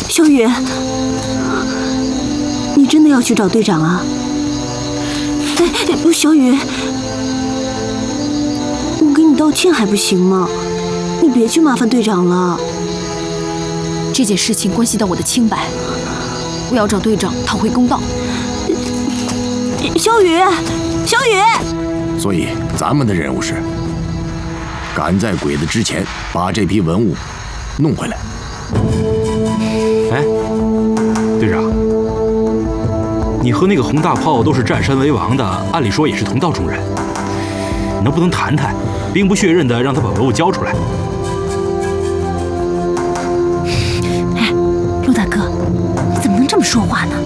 小雨，你真的要去找队长啊？哎，小雨，我给你道歉还不行吗？你别去麻烦队长了。 这件事情关系到我的清白，我要找队长讨回公道。 小雨，小雨。 所以咱们的任务是赶在鬼子之前把这批文物弄回来。 哎，队长，你和那个洪大炮都是占山为王的，按理说也是同道中人，能不能谈谈，兵不血刃的让他把文物交出来？